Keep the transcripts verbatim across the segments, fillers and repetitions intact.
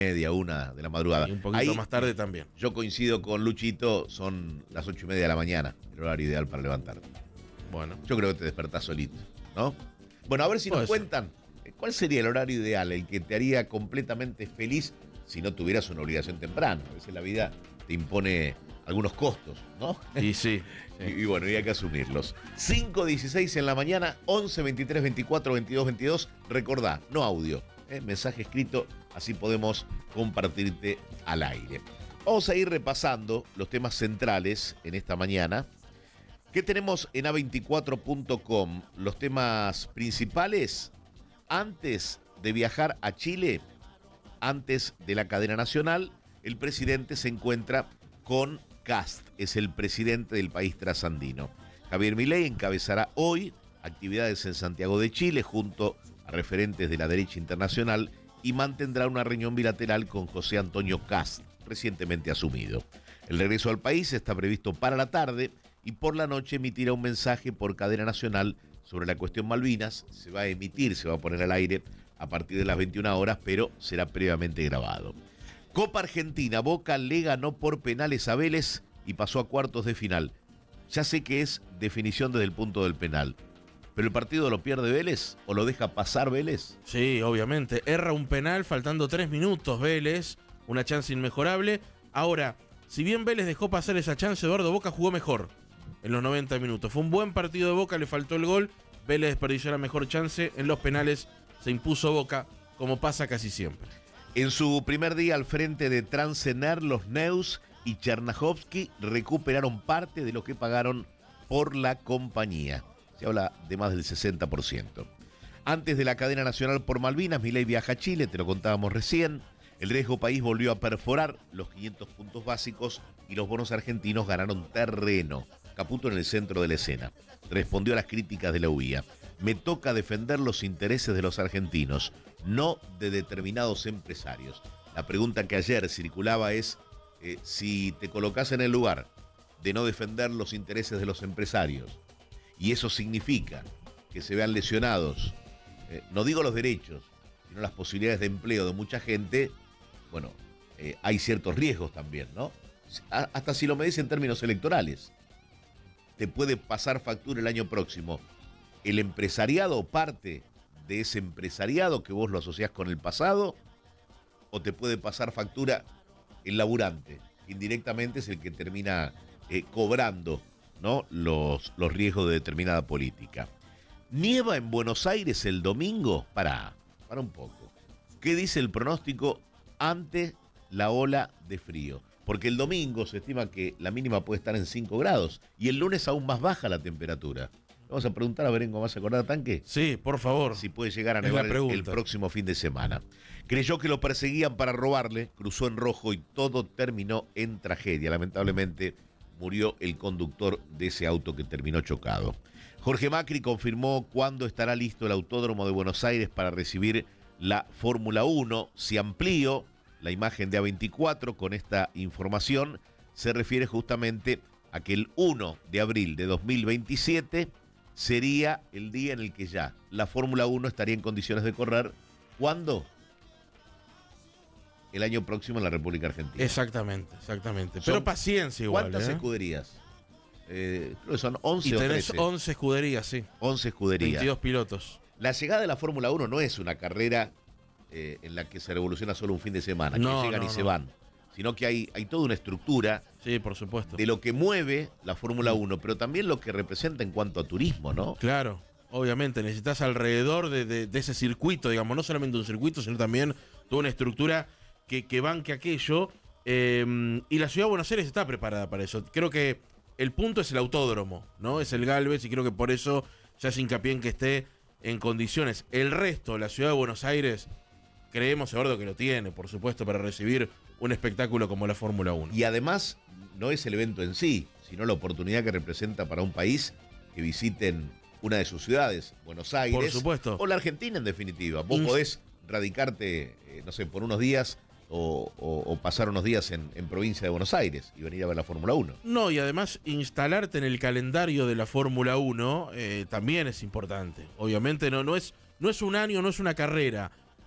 media, una de la madrugada. Y un poquito Ahí, más tarde también. Yo coincido con Luchito, son las ocho y media de la mañana, el horario ideal para levantarte. Bueno. Yo creo que te despertás solito, ¿no? Bueno, a ver si nos cuentan, ¿cuál sería el horario ideal, el que te haría completamente feliz si no tuvieras una obligación temprana? A veces la vida te impone algunos costos, ¿no? Y sí. sí. Y, y bueno, y hay que asumirlos. cinco dieciséis en la mañana, once veintitrés veinticuatro veintidós veintidós. Recordá, no audio, ¿eh? Mensaje escrito, así podemos compartirte al aire. Vamos a ir repasando los temas centrales en esta mañana. ¿Qué tenemos en a veinticuatro punto com? Los temas principales antes de viajar a Chile, antes de la cadena nacional, el presidente se encuentra con Kast, es el presidente del país trasandino. Javier Milei encabezará hoy actividades en Santiago de Chile junto a referentes de la derecha internacional y mantendrá una reunión bilateral con José Antonio Kast, recientemente asumido. El regreso al país está previsto para la tarde y por la noche emitirá un mensaje por cadena nacional sobre la cuestión Malvinas. Se va a emitir, se va a poner al aire a partir de las veintiuna horas, pero será previamente grabado. Copa Argentina, Boca le ganó por penales a Vélez y pasó a cuartos de final. Ya sé que es definición desde el punto del penal, pero el partido lo pierde Vélez o lo deja pasar Vélez. Sí, obviamente. Erra un penal faltando tres minutos Vélez, una chance inmejorable. Ahora, si bien Vélez dejó pasar esa chance, Eduardo, Boca jugó mejor en los noventa minutos. Fue un buen partido de Boca, le faltó el gol. Vélez desperdició la mejor chance. En los penales se impuso Boca, como pasa casi siempre. En su primer día al frente de Transener, los Neus y Chernahovsky recuperaron parte de lo que pagaron por la compañía. Se habla de más del sesenta por ciento. Antes de la cadena nacional por Malvinas, Milei viaja a Chile, te lo contábamos recién. El riesgo país volvió a perforar los quinientos puntos básicos y los bonos argentinos ganaron terreno. Caputo en el centro de la escena. Respondió a las críticas de la U I A. Me toca defender los intereses de los argentinos, no de determinados empresarios. La pregunta que ayer circulaba es eh, si te colocas en el lugar de no defender los intereses de los empresarios y eso significa que se vean lesionados, eh, no digo los derechos, sino las posibilidades de empleo de mucha gente, bueno, eh, hay ciertos riesgos también, ¿no? Hasta si lo medís en términos electorales. Te puede pasar factura el año próximo el empresariado o parte de ese empresariado que vos lo asociás con el pasado, o te puede pasar factura el laburante, que indirectamente es el que termina eh, cobrando, ¿no? los, los riesgos de determinada política. ¿Nieva en Buenos Aires el domingo? Pará, para un poco. ¿Qué dice el pronóstico ante la ola de frío? Porque el domingo se estima que la mínima puede estar en cinco grados y el lunes aún más baja la temperatura. Vamos a preguntar a Berengo, ¿vas a acordar, Tanque? Sí, por favor. Si puede llegar a nevar el, el próximo fin de semana. Creyó que lo perseguían para robarle, cruzó en rojo y todo terminó en tragedia. Lamentablemente murió el conductor de ese auto que terminó chocado. Jorge Macri confirmó cuándo estará listo el Autódromo de Buenos Aires para recibir la Fórmula uno. Si amplío la imagen de a veinticuatro con esta información, se refiere justamente a que el uno de abril de dos mil veintisiete sería el día en el que ya la Fórmula uno estaría en condiciones de correr. ¿Cuándo? El año próximo en la República Argentina. Exactamente, exactamente. Pero Son, paciencia igual. ¿Cuántas ¿eh? escuderías? Eh, creo que son once y o tenés trece. once escuderías, sí. once escuderías. veintidós pilotos. La llegada de la Fórmula uno no es una carrera eh, en la que se revoluciona solo un fin de semana, no, que llegan no, y no. se van. Sino que hay, hay toda una estructura. Sí, por supuesto. De lo que mueve la Fórmula uno, pero también lo que representa en cuanto a turismo, ¿no? Claro, obviamente necesitas alrededor de, de, de ese circuito, digamos, no solamente un circuito, sino también toda una estructura que, que banque aquello. Eh, y la ciudad de Buenos Aires está preparada para eso. Creo que el punto es el autódromo, ¿no? Es el Galvez y creo que por eso se hace hincapié en que esté en condiciones. El resto, la ciudad de Buenos Aires, creemos, Eduardo, que lo tiene, por supuesto, para recibir un espectáculo como la Fórmula uno. Y además, no es el evento en sí, sino la oportunidad que representa para un país que visiten una de sus ciudades, Buenos Aires. Por supuesto. O la Argentina, en definitiva. Vos Ins- podés radicarte, eh, no sé, por unos días o, o, o pasar unos días en, en provincia de Buenos Aires y venir a ver la Fórmula uno. No, y además instalarte en el calendario de la Fórmula uno eh, también es importante. Obviamente no, no, es, no es un año, no es una carrera.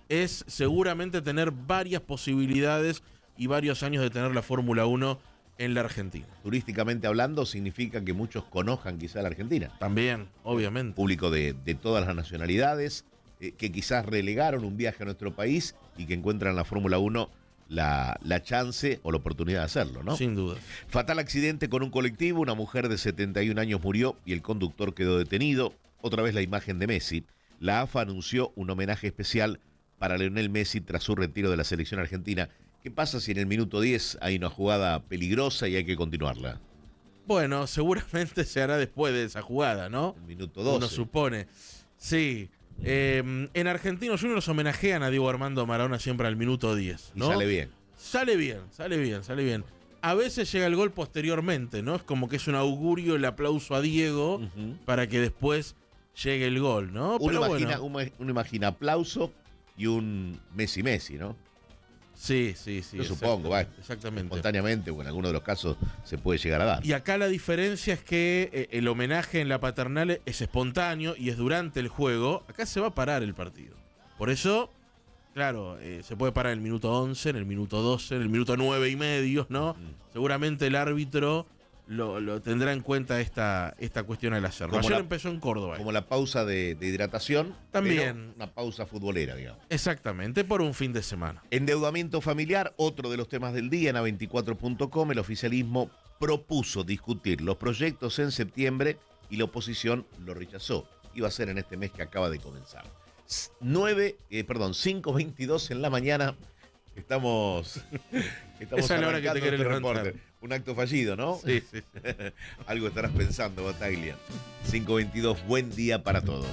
es seguramente tener varias posibilidades y varios años de tener la Fórmula uno en la Argentina. Turísticamente hablando, significa que muchos conozcan quizá la Argentina. También, obviamente. Público de, de todas las nacionalidades, eh, que quizás relegaron un viaje a nuestro país y que encuentran en la Fórmula uno la, la chance o la oportunidad de hacerlo, ¿no? Sin duda. Fatal accidente con un colectivo, una mujer de setenta y un años murió y el conductor quedó detenido. Otra vez la imagen de Messi. La A F A anunció un homenaje especial para Lionel Messi tras su retiro de la selección argentina. ¿Qué pasa si en el minuto diez hay una jugada peligrosa y hay que continuarla? Bueno, seguramente se hará después de esa jugada, ¿no? El minuto doce. Uno supone. Sí. Eh, en Argentinos Juniors homenajean a Diego Armando Maradona siempre al minuto diez, ¿no? Y sale bien. Sale bien, sale bien, sale bien. A veces llega el gol posteriormente, ¿no? Es como que es un augurio el aplauso a Diego uh-huh. para que después llegue el gol, ¿no? Uno, Pero imagina, bueno. uno imagina aplauso y un Messi Messi, ¿no? Sí, sí, sí. Yo supongo, va. Exactamente. Espontáneamente, o en algunos de los casos se puede llegar a dar. Y acá la diferencia es que eh, el homenaje en la paternal es espontáneo y es durante el juego. Acá se va a parar el partido. Por eso, claro, eh, se puede parar en el minuto once, en el minuto doce, en el minuto nueve y medio, ¿no? Mm. Seguramente el árbitro lo, lo tendrá en cuenta esta, esta cuestión al hacerlo. Ayer la, empezó en Córdoba. Como la pausa de, de hidratación. También. Una pausa futbolera, digamos. Exactamente, por un fin de semana. Endeudamiento familiar, otro de los temas del día. En A veinticuatro punto com el oficialismo propuso discutir los proyectos en septiembre y la oposición lo rechazó. Iba a ser en este mes que acaba de comenzar. nueve, eh, perdón, cinco veintidós en la mañana. Estamos, estamos Esa es la hora que te querés levantar. Un acto fallido, ¿no? Sí, sí. Algo estarás pensando, Bataglia. cinco veintidós, buen día para todos.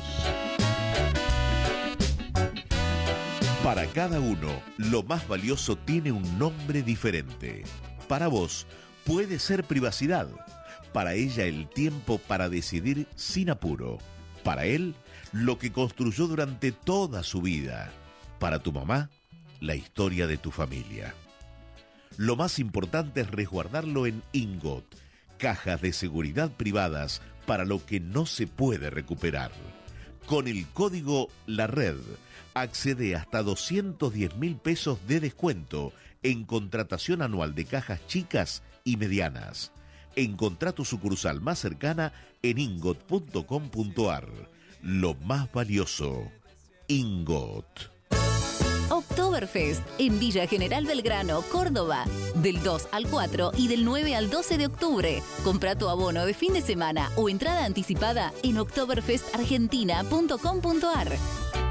Para cada uno, lo más valioso tiene un nombre diferente. Para vos, puede ser privacidad. Para ella, el tiempo para decidir sin apuro. Para él, lo que construyó durante toda su vida. Para tu mamá, la historia de tu familia. Lo más importante es resguardarlo en Ingot, cajas de seguridad privadas para lo que no se puede recuperar. Con el código La Red, accede hasta doscientos diez mil pesos de descuento en contratación anual de cajas chicas y medianas. Encontrá tu sucursal más cercana en ingot punto com punto ar. Lo más valioso, Ingot. Oktoberfest en Villa General Belgrano, Córdoba. Del dos al cuatro y del nueve al doce de octubre. Compra tu abono de fin de semana o entrada anticipada en oktoberfest argentina punto com punto ar.